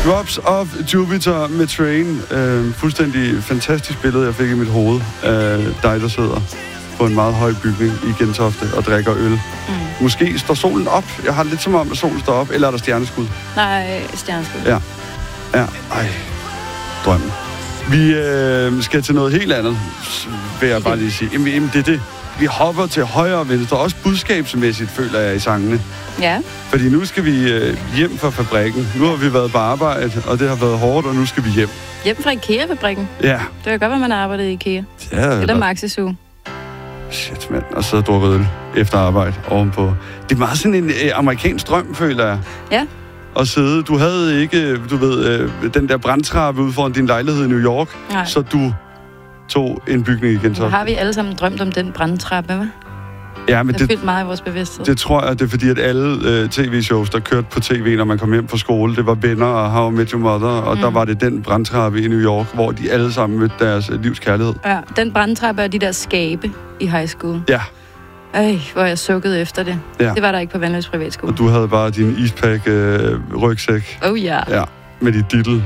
Drops of Jupiter med Train. Fuldstændig fantastisk billede, jeg fik i mit hoved. Dig, der sidder på en meget høj bygning i Gentofte og drikker øl. Måske står solen op. Jeg har lidt som om, at solen står op. Eller er der stjerneskud? Nej, stjerneskud. Ja. Ej. Drømmen. Vi skal til noget helt andet, vil jeg bare lige sige. Jamen, det er det. Vi hopper til højre og venstre. Også budskabsmæssigt, føler jeg, i sangene. Ja. Fordi nu skal vi hjem fra fabrikken. Nu har vi været på arbejde, og det har været hårdt, og nu skal vi hjem. Hjem fra IKEA-fabrikken? Ja. Det kan godt være, man har arbejdet i IKEA. Ja. Eller Maxi-Zoo. Shit, mand. Og så drukket øl efter arbejde ovenpå. Det er meget sådan en amerikansk drøm, føler jeg. Ja. At sidde. Du havde ikke, du ved, den der brandtrappe ude foran din lejlighed i New York. Nej. Så du tog en bygning i Gentofte. Har vi alle sammen drømt om den brandtrappe, hva'? Ja, men det har fyldt meget i vores bevidsthed. Det tror jeg, det er fordi, at alle tv-shows, der kørte på tv, når man kom hjem fra skole, det var Venner og How I Met Your Mother, og der var det den brandtrappe i New York, hvor de alle sammen mødte deres livs kærlighed. Ja, den brandtrappe er de der skabe i high school. Ja. Hvor jeg sukkede efter det. Ja. Det var der ikke på Vandløs Privatskole. Og du havde bare din ispack-rygsæk. Oh ja. Ja. Med dit dittel.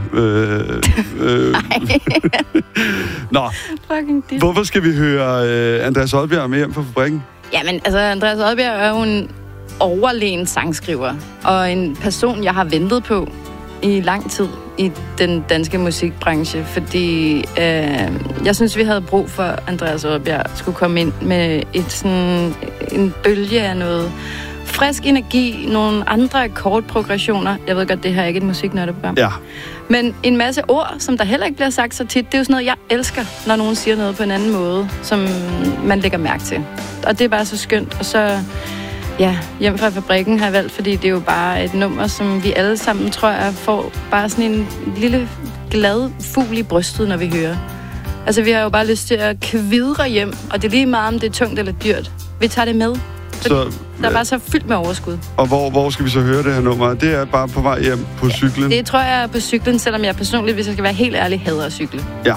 Nå. Fucking dittel. Hvorfor skal vi høre Andreas Odbjerg med hjem fra fabrikken? Jamen, altså, Andreas Odbjerg er jo en overlegen sangskriver. Og en person, jeg har ventet på i lang tid i den danske musikbranche. Fordi jeg synes, vi havde brug for, at Andreas Odbjerg skulle komme ind med en bølge af noget frisk energi, nogle andre akkordprogressioner. Jeg ved godt, det her er ikke et musiknørdeprogram. Ja. Men en masse ord, som der heller ikke bliver sagt så tit, det er jo sådan noget, jeg elsker, når nogen siger noget på en anden måde, som man lægger mærke til. Og det er bare så skønt. Og så, hjem fra fabrikken har jeg valgt, fordi det er jo bare et nummer, som vi alle sammen, tror jeg, får bare sådan en lille glad fugl i brystet, når vi hører. Altså, vi har jo bare lyst til at kvidre hjem, og det er lige meget, om det er tungt eller dyrt. Vi tager det med. Så, der er bare så fyldt med overskud. Og hvor skal vi så høre det her nummer? Det er bare på vej hjem på cyklen? Det tror jeg er på cyklen, selvom jeg personligt, hvis jeg skal være helt ærlig, hader at cykle. Ja.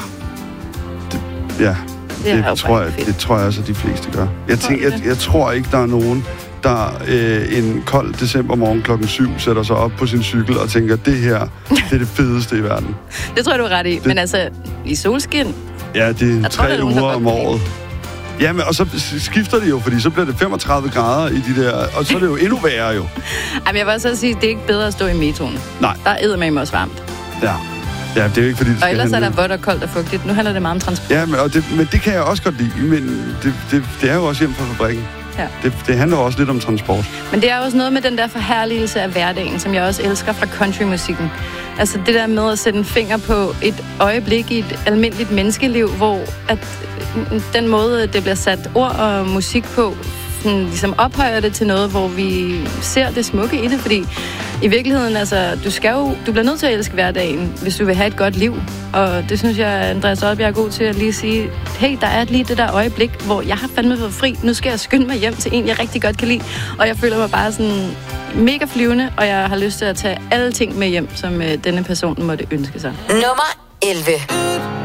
Det tror jeg også, at de fleste gør. Jeg tror ikke, der er nogen, der en kold decembermorgen 7:00 sætter sig op på sin cykel og tænker, det her, det er det fedeste i verden. Det tror jeg, du er ret i. Men altså, i solskin? Ja, det er 3 uger om året. Ja, men og så skifter det jo, fordi så bliver det 35 grader i de der, og så er det jo endnu værre jo. Jamen, jeg vil også sige, det er ikke bedre at stå i metroen. Nej. Der er eddermame også varmt. Ja. Ja, det er jo ikke fordi, det skal. Og ellers er der vådt og koldt og fugtigt. Nu handler det meget om transport. Ja, men det kan jeg også godt lide, men det er jo også hjem fra fabrikken. Ja. Det handler også lidt om transport. Men det er også noget med den der forherligelse af hverdagen, som jeg også elsker fra countrymusikken. Altså det der med at sætte en finger på et øjeblik i et almindeligt menneskeliv, hvor at den måde, det bliver sat ord og musik på, ligesom ophøjer det til noget, hvor vi ser det smukke i det, fordi i virkeligheden, altså, du bliver nødt til at elske hverdagen, hvis du vil have et godt liv. Og det synes jeg, Andreas Odbjerg er god til at lige sige, hey, der er lige det der øjeblik, hvor jeg har fandme fået fri. Nu skal jeg skynde mig hjem til en, jeg rigtig godt kan lide. Og jeg føler mig bare sådan mega flyvende, og jeg har lyst til at tage alle ting med hjem, som denne person måtte ønske sig. Nummer 11.